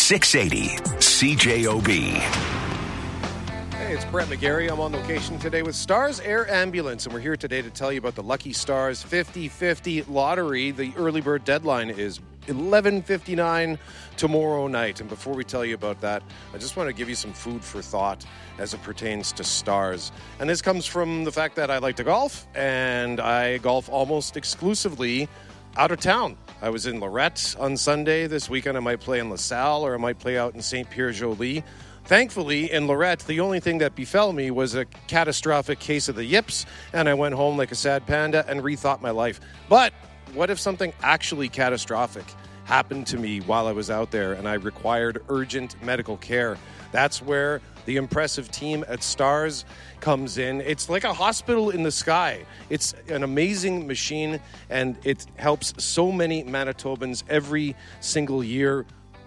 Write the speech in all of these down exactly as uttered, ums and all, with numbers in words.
six eighty C J O B. Hey, it's Brett McGarry. I'm on location today with Stars Air Ambulance, and we're here today to tell you about the Lucky Stars fifty fifty lottery. The early bird deadline is eleven fifty-nine tomorrow night. And before we tell you about that, I just want to give you some food for thought as it pertains to stars. And this comes from the fact that I like to golf, and I golf almost exclusively out of town. I was in Lorette on Sunday. This weekend I might play in LaSalle, or I might play out in Saint Pierre Joly. Thankfully, in Lorette, the only thing that befell me was a catastrophic case of the yips, and I went home like a sad panda and rethought my life. But what if something actually catastrophic happened to me while I was out there and I required urgent medical care? That's where the impressive team at Stars comes in. It's like a hospital in the sky. It's an amazing machine, and it helps so many Manitobans every single year.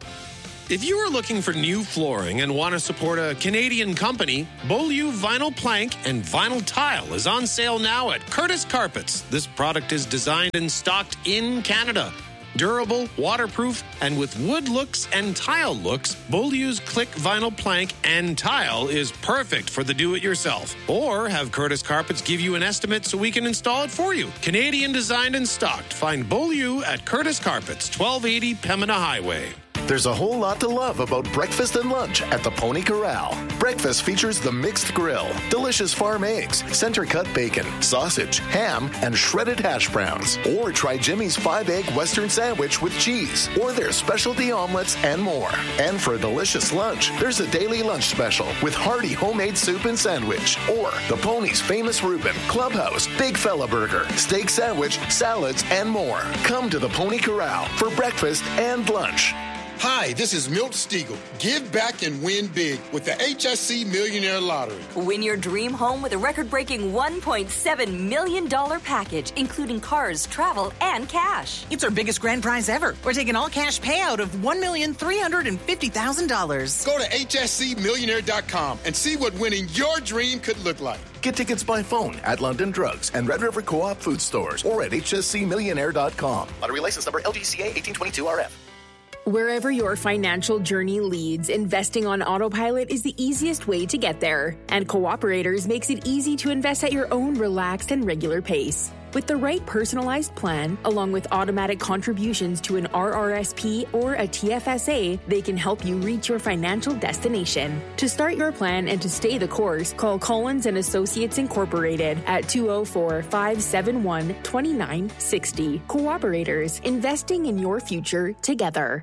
If you are looking for new flooring and want to support a Canadian company, Beaulieu Vinyl Plank and Vinyl Tile is on sale now at Curtis Carpets. This product is designed and stocked in Canada. Durable, waterproof, and with wood looks and tile looks, Beaulieu's Click Vinyl Plank and Tile is perfect for the do-it-yourself. Or have Curtis Carpets give you an estimate so we can install it for you. Canadian designed and stocked. Find Beaulieu at Curtis Carpets, twelve eighty Pembina Highway. There's a whole lot to love about breakfast and lunch at the Pony Corral. Breakfast features the mixed grill, delicious farm eggs, center-cut bacon, sausage, ham, and shredded hash browns. Or try Jimmy's five-egg Western sandwich with cheese, or their specialty omelets and more. And for a delicious lunch, there's a daily lunch special with hearty homemade soup and sandwich. Or the Pony's famous Reuben, Clubhouse, Big Fella Burger, steak sandwich, salads, and more. Come to the Pony Corral for breakfast and lunch. Hi, this is Milt Stiegel. Give back and win big with the H S C Millionaire Lottery. Win your dream home with a record-breaking one point seven million dollars package, including cars, travel, and cash. It's our biggest grand prize ever. We're taking all-cash payout of one million three hundred fifty thousand dollars. Go to H S C millionaire dot com and see what winning your dream could look like. Get tickets by phone at London Drugs and Red River Co-op food stores or at H S C millionaire dot com. Lottery license number L G C A eighteen twenty-two R F. Wherever your financial journey leads, investing on autopilot is the easiest way to get there. And Cooperators makes it easy to invest at your own relaxed and regular pace. With the right personalized plan, along with automatic contributions to an R R S P or a T F S A, they can help you reach your financial destination. To start your plan and to stay the course, call Collins and Associates Incorporated at two oh four, five seven one, two nine six oh. Cooperators, investing in your future together.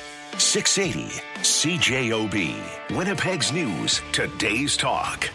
six eighty C J O B, Winnipeg's News, Today's Talk.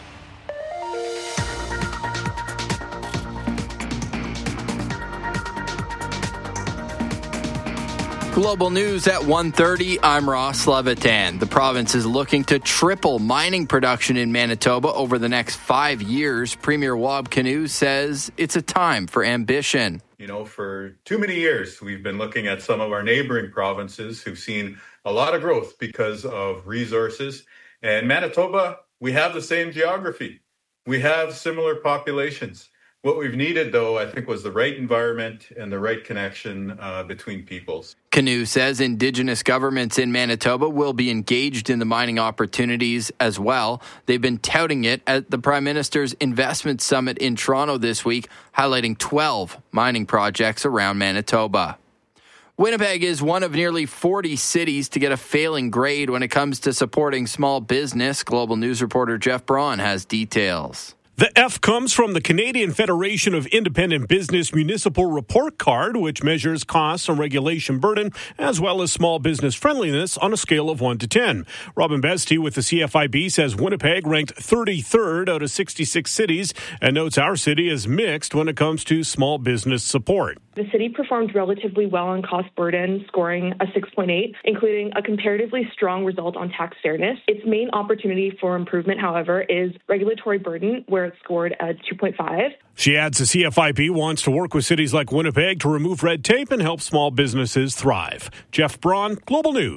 Global News at one thirty, I'm Ross Levitan. The province is looking to triple mining production in Manitoba over the next five years. Premier Wab Kinew says it's a time for ambition. You know, for too many years, we've been looking at some of our neighboring provinces who've seen a lot of growth because of resources. And Manitoba, we have the same geography. We have similar populations. What we've needed, though, I think, was the right environment and the right connection uh, between peoples. Kinew says Indigenous governments in Manitoba will be engaged in the mining opportunities as well. They've been touting it at the Prime Minister's Investment Summit in Toronto this week, highlighting twelve mining projects around Manitoba. Winnipeg is one of nearly forty cities to get a failing grade when it comes to supporting small business. Global News reporter Jeff Braun has details. The F comes from the Canadian Federation of Independent Business Municipal Report Card, which measures costs and regulation burden, as well as small business friendliness on a scale of one to ten. Robin Bestie with the C F I B says Winnipeg ranked thirty-third out of sixty-six cities and notes our city is mixed when it comes to small business support. The city performed relatively well on cost burden, scoring a six point eight, including a comparatively strong result on tax fairness. Its main opportunity for improvement, however, is regulatory burden, where it scored a two point five. She adds the C F I B wants to work with cities like Winnipeg to remove red tape and help small businesses thrive. Jeff Braun, Global News.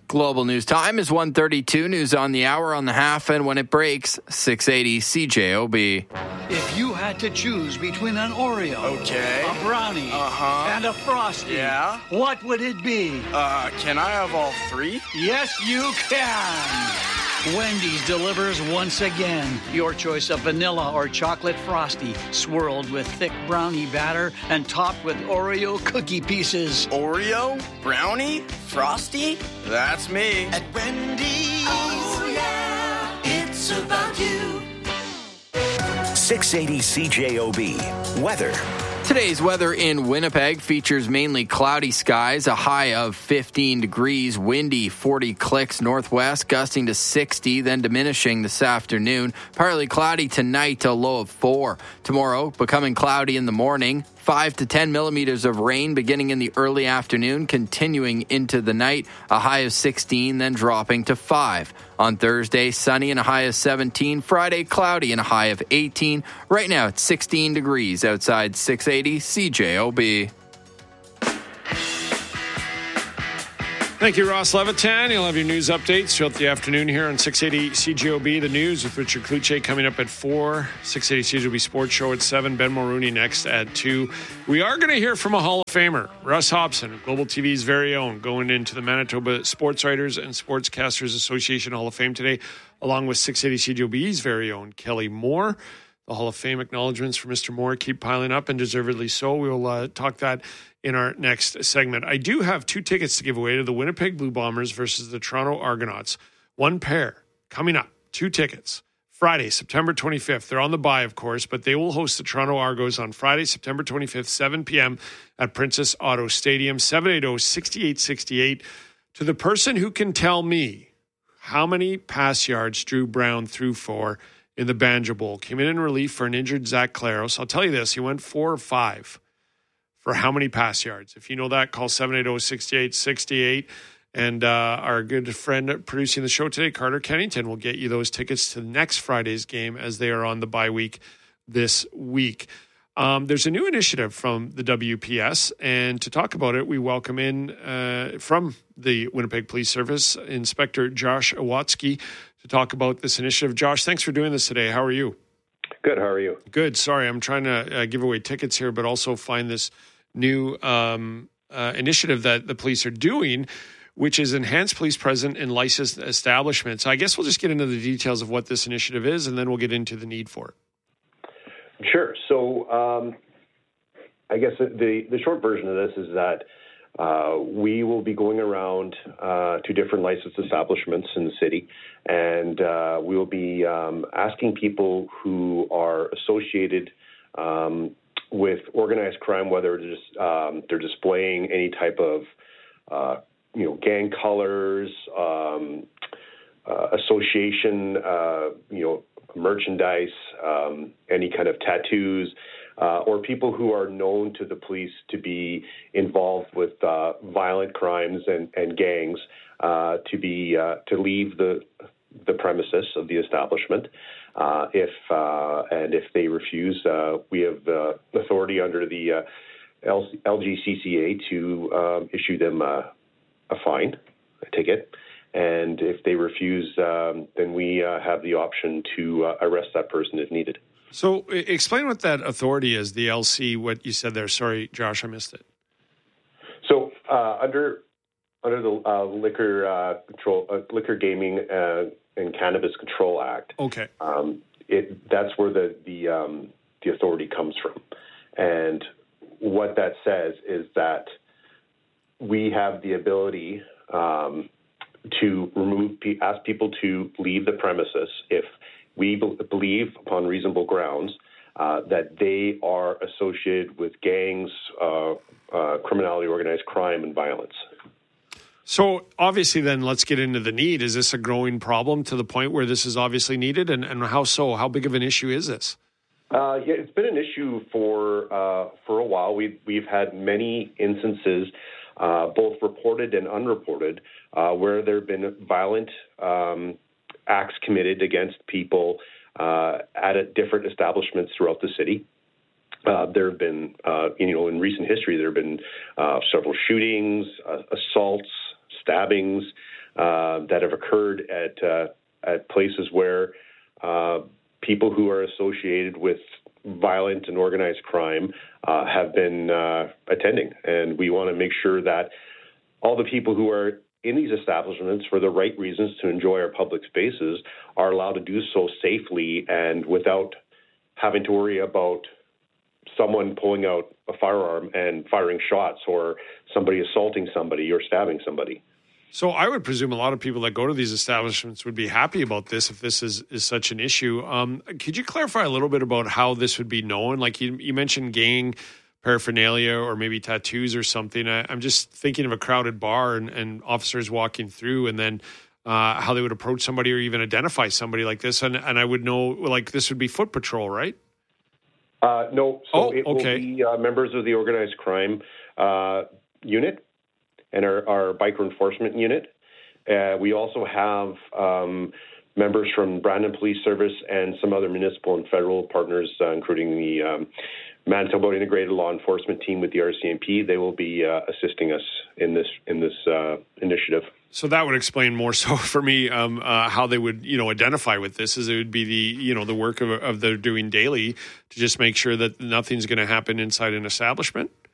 Global News Time is one thirty-two. News on the hour, on the half, and when it breaks, six eighty C J O B. If you had to choose between an Oreo, okay, a brownie, uh-huh, and a Frosty, yeah, what would it be? Uh, can I have all three? Yes, you can. Wendy's delivers once again. Your choice of vanilla or chocolate Frosty, swirled with thick brownie batter and topped with Oreo cookie pieces. Oreo? Brownie? Frosty? That's me. At Wendy's, oh yeah, it's about you. six eighty C J O B. Weather. Today's weather in Winnipeg features mainly cloudy skies, a high of fifteen degrees, windy forty clicks northwest, gusting to sixty, then diminishing this afternoon. Partly cloudy tonight, a low of four. Tomorrow, becoming cloudy in the morning, five to ten millimeters of rain beginning in the early afternoon, continuing into the night, a high of sixteen, then dropping to five. On Thursday, sunny and a high of seventeen. Friday, cloudy and a high of eighteen. Right now, it's sixteen degrees outside six eighty C J O B. Thank you, Ross Levitan. You'll have your news updates throughout the afternoon here on six eighty C J O B. The news with Richard Kluche coming up at four. six eighty C J O B Sports Show at seven. Ben Mulrooney next at two. We are going to hear from a Hall of Famer, Russ Hobson, Global T V's very own, going into the Manitoba Sports Writers and Sportscasters Association Hall of Fame today, along with six eighty C J O B's very own Kelly Moore. The Hall of Fame acknowledgements for Mister Moore keep piling up, and deservedly so. We will uh, talk that in our next segment. I do have two tickets to give away to the Winnipeg Blue Bombers versus the Toronto Argonauts. One pair coming up. Two tickets. Friday, September twenty-fifth. They're on the bye, of course, but they will host the Toronto Argos on Friday, September twenty-fifth, seven p.m. at Princess Auto Stadium, seven eight zero, six eight six eight. To the person who can tell me how many pass yards Drew Brown threw for in the Banjo Bowl. Came in in relief for an injured Zach Claros. I'll tell you this, he went four or five for how many pass yards. If you know that, call seven eight zero, six eight six eight. And uh, our good friend producing the show today, Carter Kennington, will get you those tickets to next Friday's game as they are on the bye week this week. Um, there's a new initiative from the W P S, and to talk about it, we welcome in uh, from the Winnipeg Police Service, Inspector Josh Awatsky, to talk about this initiative. Josh, thanks for doing this today. How are you? Good. How are you? Good. Sorry, I'm trying to uh, give away tickets here, but also find this new um, uh, initiative that the police are doing, which is enhanced police presence in licensed establishments. I guess we'll just get into the details of what this initiative is, and then we'll get into the need for it. Sure. So um, I guess the, the short version of this is that uh, we will be going around uh, to different licensed establishments in the city, and uh, we will be um, asking people who are associated um, with organized crime, whether they're, just, um, they're displaying any type of uh, you know, gang colors, um, uh, association, uh, you know, merchandise, um, any kind of tattoos, uh, or people who are known to the police to be involved with uh, violent crimes and, and gangs, uh, to be uh, to leave the the premises of the establishment. Uh, if uh, and if they refuse, uh, we have uh, authority under the uh, L G C C A to um, issue them uh, a fine, a ticket. And if they refuse, um, then we uh, have the option to uh, arrest that person if needed. So explain what that authority is, the L C, what you said there. Sorry, Josh, I missed it. So uh, under under the uh, Liquor uh, Control, uh, Liquor Gaming uh, and Cannabis Control Act, okay, um, it that's where the the um, the authority comes from. And what that says is that we have the ability um, to remove, ask people to leave the premises if we believe, upon reasonable grounds, uh, that they are associated with gangs, uh, uh, criminality, organized crime, and violence. So obviously then let's get into the need. Is this a growing problem to the point where this is obviously needed? And, and how so? How big of an issue is this? Uh, yeah, it's been an issue for uh, for a while. We've, we've had many instances, uh, both reported and unreported, uh, where there have been violent um, acts committed against people uh, at a different establishments throughout the city. Uh, there have been, uh, you know, in recent history, there have been uh, several shootings, uh, assaults, stabbings, uh, that have occurred at uh, at places where uh, people who are associated with violent and organized crime uh, have been uh, attending. And we want to make sure that all the people who are in these establishments for the right reasons to enjoy our public spaces are allowed to do so safely and without having to worry about someone pulling out a firearm and firing shots, or somebody assaulting somebody or stabbing somebody. So I would presume a lot of people that go to these establishments would be happy about this if this is, is such an issue. Um, could you clarify a little bit about how this would be known? Like you, you mentioned gang paraphernalia or maybe tattoos or something. I, I'm just thinking of a crowded bar and, and officers walking through, and then uh, how they would approach somebody or even identify somebody like this. And, and I would know, like, this would be foot patrol, right? Uh, no, so oh, it okay. will be uh, members of the organized crime uh, unit and our, our biker enforcement unit. Uh, we also have um, members from Brandon Police Service and some other municipal and federal partners, uh, including the um, Manitoba Integrated Law Enforcement Team with the R C M P. They will be uh, assisting us in this in this uh, initiative. So that would explain more so for me um, uh, how they would, you know, identify with this. Is it would be the, you know, the work of, of they're doing daily to just make sure that nothing's going to happen inside an establishment.